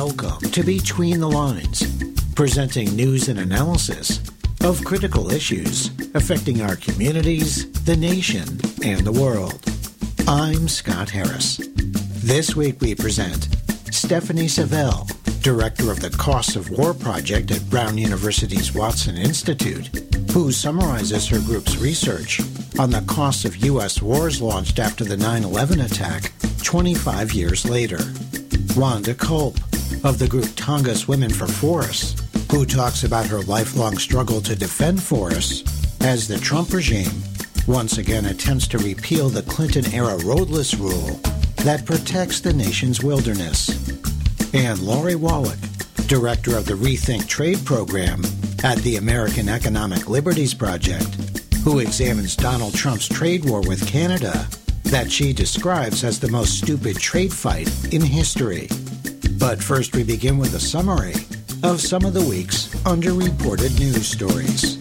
Welcome to Between the Lines, presenting news and analysis of critical issues affecting our communities, the nation, and the world. I'm Scott Harris. This week we present Stephanie Savelle, Director of the Costs of War Project at Brown University's Watson Institute, who summarizes her group's research on the costs of U.S. wars launched after the 9/11 attack 25 years later. Wanda Culp of the group Tongass Women for Forests, who talks about her lifelong struggle to defend forests as the Trump regime once again attempts to repeal the Clinton-era roadless rule that protects the nation's wilderness. And Lori Wallach, Director of the Rethink Trade Program at the American Economic Liberties Project, who examines Donald Trump's trade war with Canada that she describes as the most stupid trade fight in history. But first we begin with a summary of some of the week's underreported news stories.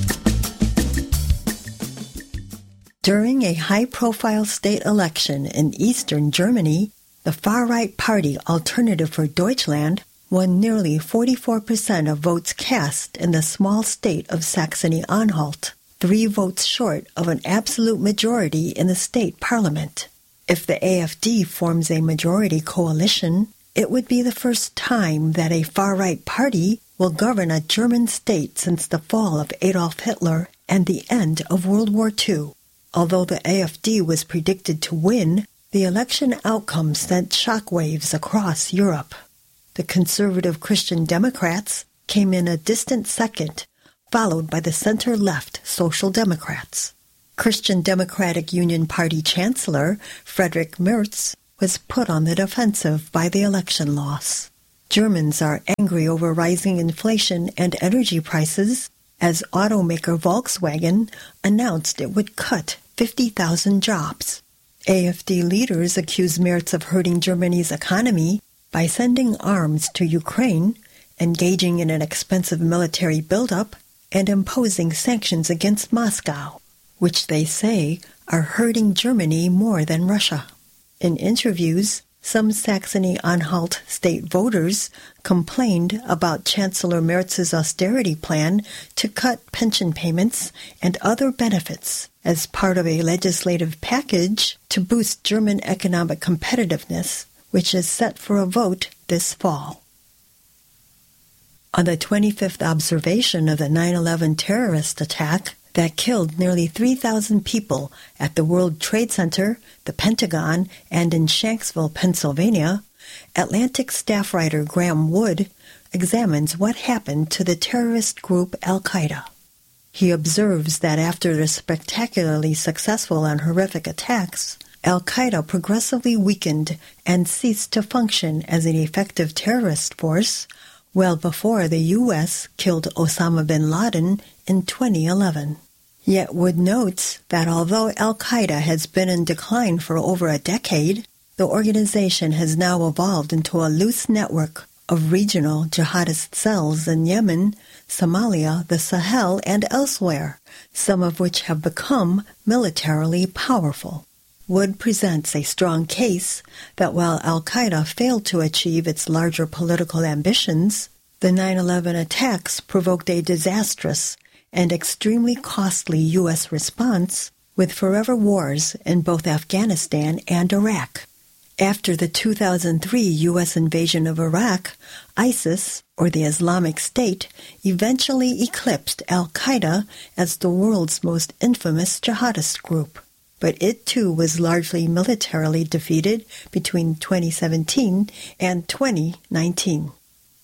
During a high-profile state election in eastern Germany, the far-right party Alternative for Deutschland won nearly 44% of votes cast in the small state of Saxony-Anhalt, 3 votes short of an absolute majority in the state parliament. If the AfD forms a majority coalition, it would be the first time that a far-right party will govern a German state since the fall of Adolf Hitler and the end of World War II. Although the AfD was predicted to win, the election outcome sent shockwaves across Europe. The conservative Christian Democrats came in a distant second, followed by the center-left Social Democrats. Christian Democratic Union Party Chancellor Friedrich Merz was put on the defensive by the election loss. Germans are angry over rising inflation and energy prices as automaker Volkswagen announced it would cut 50,000 jobs. AfD leaders accuse Merz of hurting Germany's economy by sending arms to Ukraine, engaging in an expensive military buildup, and imposing sanctions against Moscow, which they say are hurting Germany more than Russia. In interviews, some Saxony-Anhalt state voters complained about Chancellor Merz's austerity plan to cut pension payments and other benefits as part of a legislative package to boost German economic competitiveness, which is set for a vote this fall. On the 25th observation of the 9/11 terrorist attack that killed nearly 3,000 people at the World Trade Center, the Pentagon, and in Shanksville, Pennsylvania, Atlantic staff writer Graham Wood examines what happened to the terrorist group Al-Qaeda. He observes that after the spectacularly successful and horrific attacks, Al-Qaeda progressively weakened and ceased to function as an effective terrorist force well before the U.S. killed Osama bin Laden in 2011. Yet Wood notes that although Al-Qaeda has been in decline for over a decade, the organization has now evolved into a loose network of regional jihadist cells in Yemen, Somalia, the Sahel, and elsewhere, some of which have become militarily powerful. Wood presents a strong case that while Al-Qaeda failed to achieve its larger political ambitions, the 9/11 attacks provoked a disastrous and extremely costly U.S. response with forever wars in both Afghanistan and Iraq. After the 2003 U.S. invasion of Iraq, ISIS, or the Islamic State, eventually eclipsed Al-Qaeda as the world's most infamous jihadist group. But it too was largely militarily defeated between 2017 and 2019.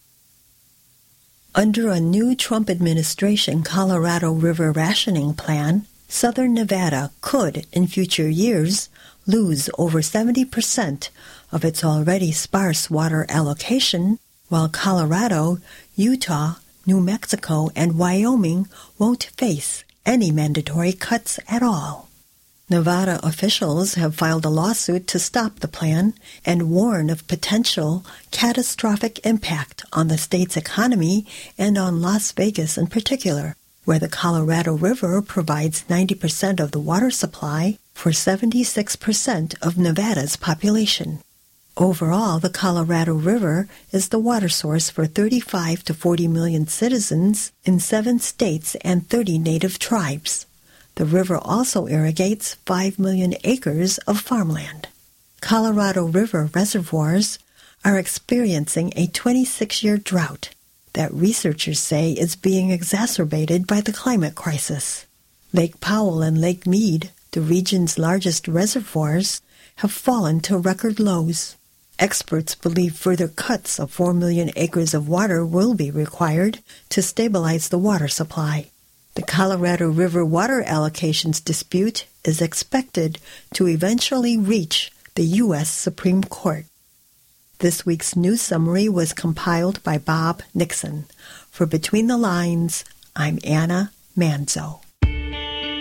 Under a new Trump administration Colorado River rationing plan, southern Nevada could, in future years, lose over 70% of its already sparse water allocation, while Colorado, Utah, New Mexico, and Wyoming won't face any mandatory cuts at all. Nevada officials have filed a lawsuit to stop the plan and warn of potential catastrophic impact on the state's economy and on Las Vegas in particular, where the Colorado River provides 90% of the water supply for 76% of Nevada's population. Overall, the Colorado River is the water source for 35 to 40 million citizens in 7 states and 30 native tribes. The river also irrigates 5 million acres of farmland. Colorado River reservoirs are experiencing a 26-year drought that researchers say is being exacerbated by the climate crisis. Lake Powell and Lake Mead, the region's largest reservoirs, have fallen to record lows. Experts believe further cuts of 4 million acres of water will be required to stabilize the water supply. The Colorado River water allocations dispute is expected to eventually reach the U.S. Supreme Court. This week's news summary was compiled by Bob Nixon. For Between the Lines, I'm Anna Manzo.